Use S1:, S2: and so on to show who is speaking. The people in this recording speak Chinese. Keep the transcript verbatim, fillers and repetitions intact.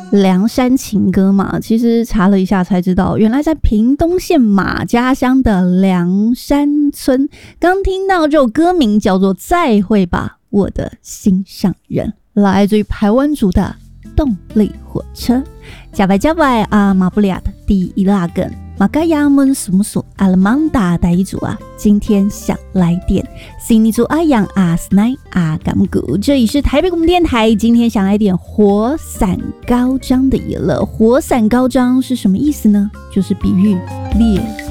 S1: 梁山情歌嘛，其实查了一下才知道，原来在屏东县马家乡的梁山村，刚听到这首歌名叫做《再会吧，我的心上人》，来自于排湾族的动力火车。加拜加拜啊，马布利亚的第一拉根。马嘎亚们苏姆苏阿拉曼达第一组啊，今天想来点新尼族阿阳阿斯奈阿甘古，这里是台北广播电台，今天想来点火伞高张的娱乐。火伞高张是什么意思呢？就是比喻烈